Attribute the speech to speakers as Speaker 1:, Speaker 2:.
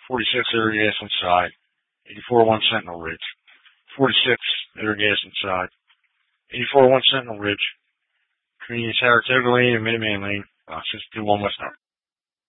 Speaker 1: 46 Irrigasson side, 84-1 Sentinel Ridge. 46 Irrigasson side, 84-1 Sentinel Ridge. Community Saratoga Lane and Minuteman Lane, 62-1 West Arm.